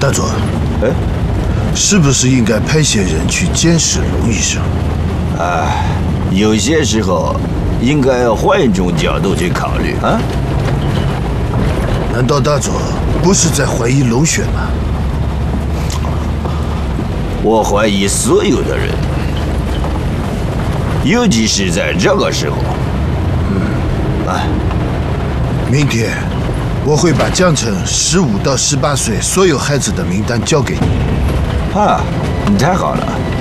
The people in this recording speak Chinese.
大佐， 哎， 是不是应该派些人去监视龙医生？ 有些时候应该要换一种角度去考虑啊。 难道大佐不是在怀疑龙雪吗？ 我怀疑所有的人，尤其是在这个时候。 明天我会把江城15到18岁所有孩子的名单交给你。 啊，你太好了。